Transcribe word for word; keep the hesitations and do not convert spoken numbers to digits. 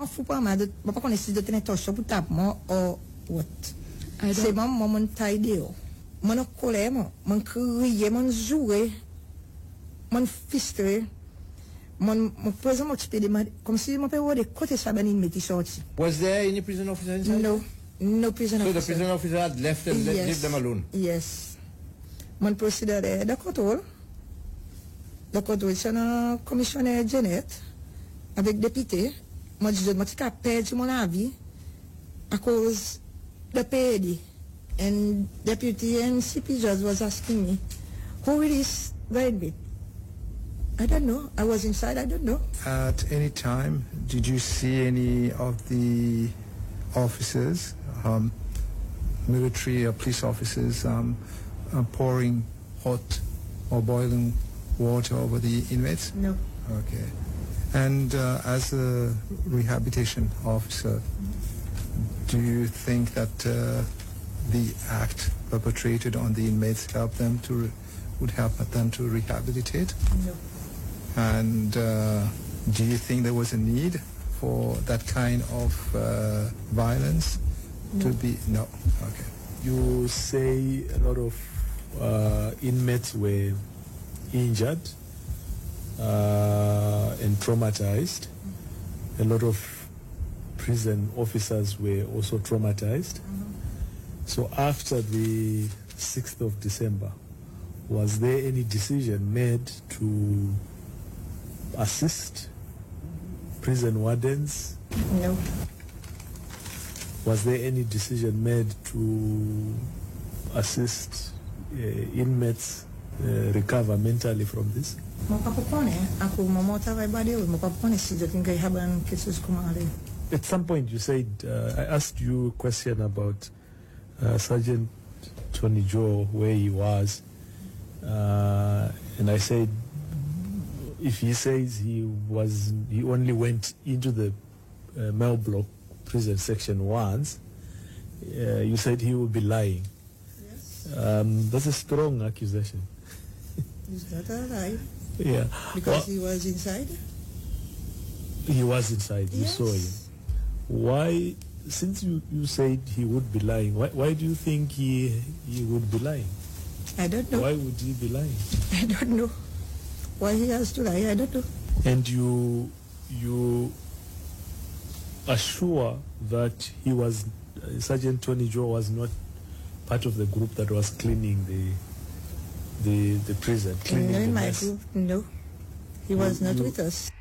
an fou pas mal de pas qu'on essaie de tenir torche pour taper moi or what c'est mon moment taille dehors mon colère mon crier mon jouer mon fistre mon mon présent m'occupé de comme si mon père de côté ça ben il m'était sorti. Was there any prison officer inside? No, no prison so officer. So the prison officer had left and yes. left them alone? Yes. Mon procédure de contrôle. De contrôle c'est un commissionnaire Janet avec député. Moi je moi t'ai perdu mon avis à cause de P D. And deputy and C P judge was asking me, who is Rainbit? I don't know. I was inside. I don't know. At any time, did you see any of the officers, um, military or police officers, um, uh, pouring hot or boiling water over the inmates? No. Okay. And uh, as a rehabilitation officer, do you think that uh, the act perpetrated on the inmates help them to re- would help them to rehabilitate? No. And uh, do you think there was a need for that kind of uh, violence no. to be? No. Okay. You say a lot of uh, inmates were injured uh, and traumatized. A lot of prison officers were also traumatized. Mm-hmm. So after the sixth of December, was there any decision made to assist prison wardens? No. Was there any decision made to assist uh, inmates uh, recover mentally from this? At some point you said, uh, I asked you a question about uh, Sergeant Tony Joe, where he was, uh, and I said, if he says he was, he only went into the uh, Mel Block prison section once, uh, you said he would be lying. Yes. Um, that's a strong accusation. Is that a lie? Yeah. Because well, he was inside? He was inside. You yes. saw him. Why, since you, you said he would be lying, why, why do you think he, he would be lying? I don't know. Why would he be lying? I don't know. Why he has to lie, I don't know. And you you are sure that he was, uh, Sergeant Tony Joe was not part of the group that was cleaning the the, the prison? Cleaning no, the in my mess. group, no. He was you, not you, with us.